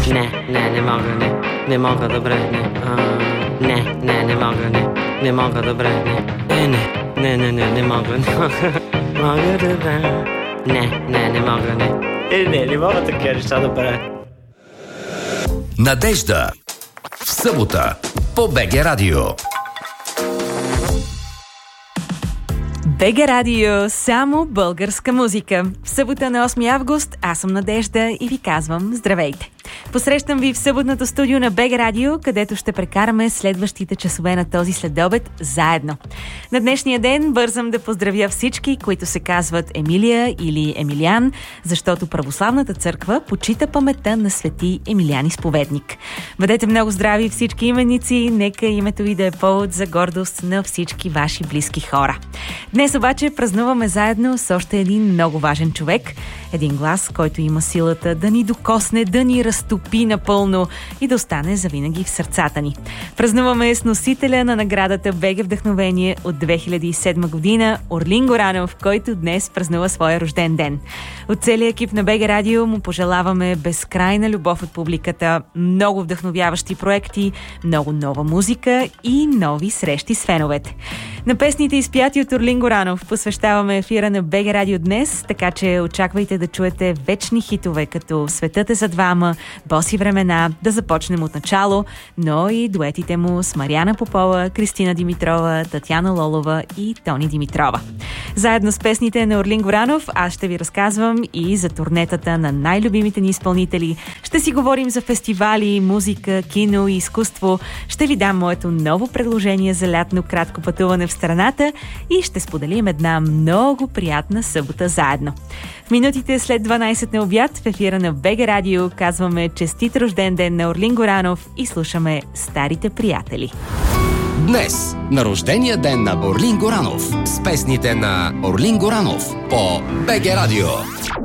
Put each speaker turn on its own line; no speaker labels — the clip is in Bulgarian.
Не мога, не мога, добре, не мога, не мога, добре, не мога, мога, добре, не мога, не мога така неща да правя.
Надежда в събота по БГ Радио.
БГ Радио, само българска музика. В събота на 8 август аз съм Надежда и ви казвам здравейте. Посрещам ви в съботното студио на БГ Радио, където ще прекараме следващите часове на този следобед заедно. На днешния ден бързам да поздравя всички, които се казват Емилия или Емилиан, защото Православната църква почита паметта на свети Емилиан изповедник. Бъдете много здрави всички именици, нека името ви да е повод за гордост на всички ваши близки хора. Днес обаче празнуваме заедно с още един много важен човек, един глас, който има силата да ни докосне, да ни разтопи напълно и да остане завинаги в сърцата ни. Празнуваме с носителя на наградата БГ Вдъхновение от 2007 година, Орлин Горанов, който днес празнува своя рожден ден. От целия екип на БГ Радио му пожелаваме безкрайна любов от публиката, много вдъхновяващи проекти, много нова музика и нови срещи с феновете. На песните, изпяти от Орлин Горанов, посвещаваме ефира на БГ Радио днес, така че очаквайте да чуете вечни хитове, като Светът е за двама, Боси времена, да започнем от начало, но и дуетите му с Мариана Попова, Кристина Димитрова, Татяна Лолова и Тони Димитрова. Заедно с песните на Орлин Горанов аз ще ви разказвам и за турнетата на най-любимите ни изпълнители. Ще си говорим за фестивали, музика, кино и изкуство. Ще ви дам моето ново предложение за лятно кратко пътуване в страната и ще споделим една много приятна събота заедно. В минутите след 12 на обяд в ефира на БГ Радио казваме честит рожден ден на Орлин Горанов и слушаме Старите приятели.
Днес на рождения ден на Орлин Горанов с песните на Орлин Горанов по БГ Радио.